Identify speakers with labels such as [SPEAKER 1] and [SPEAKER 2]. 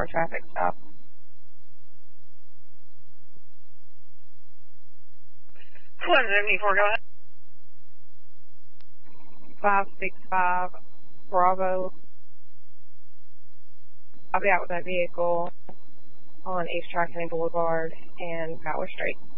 [SPEAKER 1] for a traffic stop.
[SPEAKER 2] 174, go ahead.
[SPEAKER 1] 565 Bravo. I'll be out with that vehicle on East Tri-County Boulevard and Power Street.